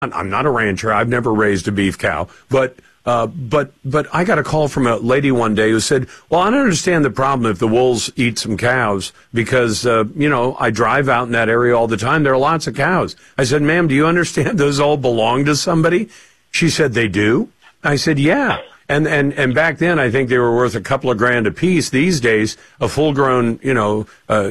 I'm not a rancher. I've never raised a beef cow, but I got a call from a lady one day who said, well, I don't understand the problem if the wolves eat some cows because, I drive out in that area all the time. There are lots of cows. I said, ma'am, do you understand those all belong to somebody? She said, they do. I said, yeah. And back then, I think they were worth a couple of grand a piece. These days, a full-grown, on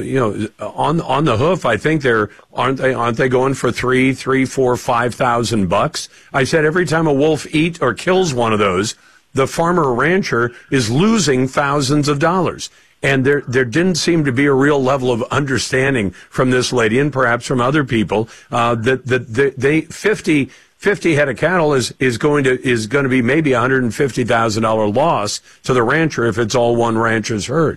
the hoof, I think aren't they going for $3,000, $4,000, $5,000? I said every time a wolf eats or kills one of those, the farmer or rancher is losing thousands of dollars. And there didn't seem to be a real level of understanding from this lady and perhaps from other people that they 50 head of cattle is going to be maybe $150,000 loss to the rancher if it's all one rancher's herd.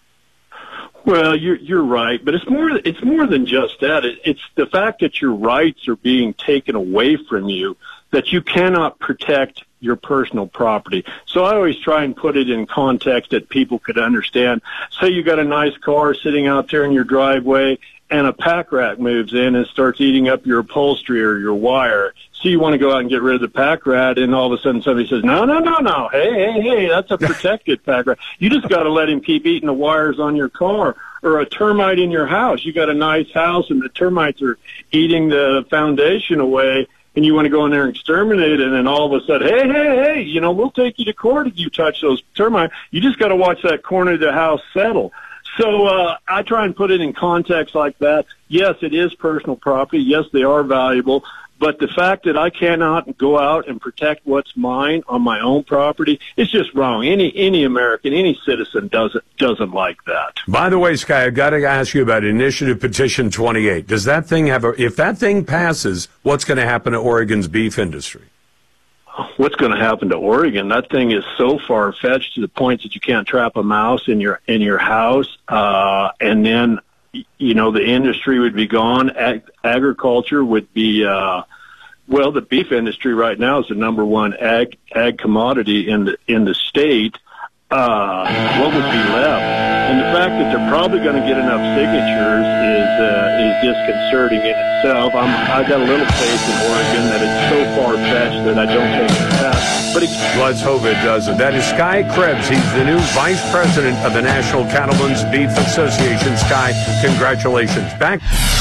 Well, you're right, but it's more than just that. It's the fact that your rights are being taken away from you, that you cannot protect your personal property. So I always try and put it in context that people could understand. Say you got a nice car sitting out there in your driveway, and a pack rat moves in and starts eating up your upholstery or your wire. So you want to go out and get rid of the pack rat, and all of a sudden somebody says, no. Hey, that's a protected pack rat. You just got to let him keep eating the wires on your car. Or a termite in your house. You got a nice house, and the termites are eating the foundation away, and you want to go in there and exterminate it, and then all of a sudden, hey, we'll take you to court if you touch those termites. You just got to watch that corner of the house settle. So I try and put it in context like that. Yes, it is personal property. Yes, they are valuable. But the fact that I cannot go out and protect what's mine on my own property is just wrong. Any American, any citizen doesn't like that. By the way, Sky, I've got to ask you about Initiative Petition 28. Does that thing if that thing passes, what's going to happen to Oregon's beef industry? What's going to happen to Oregon? That thing is so far-fetched to the point that you can't trap a mouse in your house, and then the industry would be gone. Agriculture would be the beef industry right now is the number one ag commodity in the state. What would be left? And the fact that they're probably going to get enough signatures is disconcerting in itself. I got a little faith in Oregon that it's so far-fetched that I don't think it passes. But let's hope it doesn't. That is Sky Krebs. He's the new vice president of the National Cattlemen's Beef Association. Sky, congratulations. Back.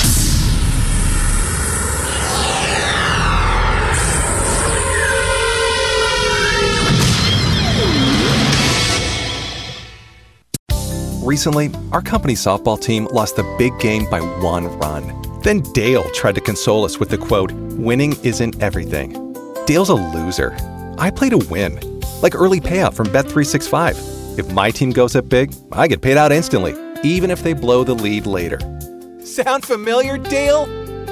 Recently, our company softball team lost the big game by 1 run. Then Dale tried to console us with the quote, "Winning isn't everything." Dale's a loser. I play to win, like early payout from Bet365. If my team goes up big, I get paid out instantly, even if they blow the lead later. Sound familiar, Dale?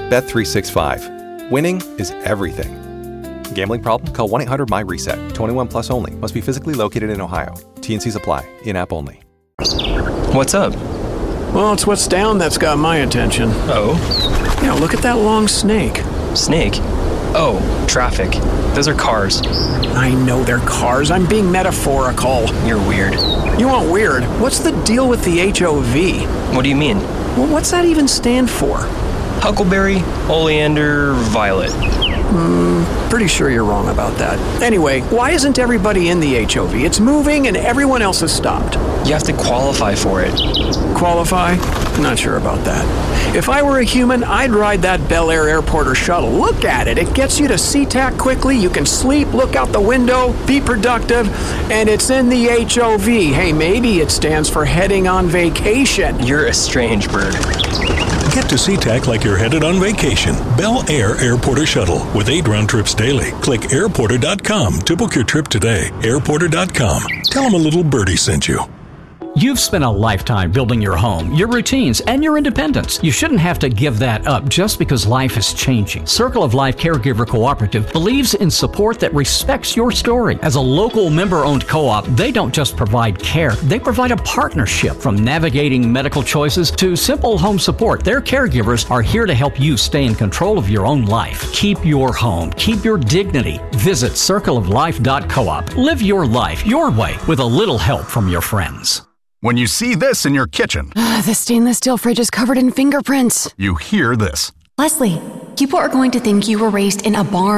Bet365. Winning is everything. Gambling problem? Call 1-800-MY-RESET. 21 plus only. Must be physically located in Ohio. T&Cs apply. In-app only. What's up? Well, it's what's down that's got my attention. Oh? Yeah, look at that long snake. Snake? Oh, traffic. Those are cars. I know they're cars. I'm being metaphorical. You're weird. You want weird? What's the deal with the HOV? What do you mean? Well, what's that even stand for? Huckleberry, oleander, violet. Pretty sure you're wrong about that. Anyway, why isn't everybody in the HOV? It's moving and everyone else has stopped. You have to qualify for it. Qualify? Not sure about that. If I were a human, I'd ride that Bel Air airport or shuttle. Look at it. It gets you to SeaTac quickly. You can sleep, look out the window, be productive, and it's in the HOV. Hey, maybe it stands for heading on vacation. You're a strange bird. Get to SeaTac like you're headed on vacation. Bel Air Airport or Shuttle with 8 round trips daily. Click airporter.com to book your trip today. Airporter.com. Tell them a little birdie sent you. You've spent a lifetime building your home, your routines, and your independence. You shouldn't have to give that up just because life is changing. Circle of Life Caregiver Cooperative believes in support that respects your story. As a local member-owned co-op, they don't just provide care, they provide a partnership. From navigating medical choices to simple home support, their caregivers are here to help you stay in control of your own life. Keep your home, keep your dignity. Visit circleoflife.coop. Live your life your way with a little help from your friends. When you see this in your kitchen, the stainless steel fridge is covered in fingerprints. You hear this. Leslie, people are going to think you were raised in a barn.